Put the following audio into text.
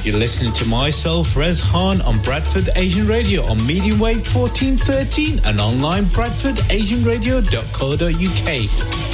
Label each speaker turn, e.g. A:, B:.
A: You're listening to myself, Rez Khan, on Bradford Asian Radio on medium wave 1413 and online bradfordasianradio.co.uk.